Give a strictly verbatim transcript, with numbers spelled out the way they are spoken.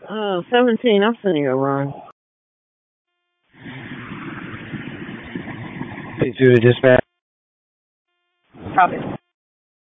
Uh, seventeen, I'm sending you a run. Please do the dispatch. Copy.